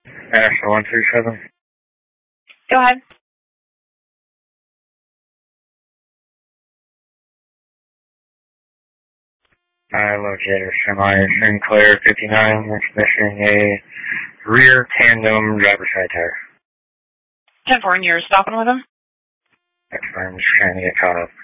National 137. Go ahead. I located semi-Sinclair 59, that's missing a rear tandem driver's side tire. 10-4, and you're stopping with him? That's fine, I'm just trying to get caught up.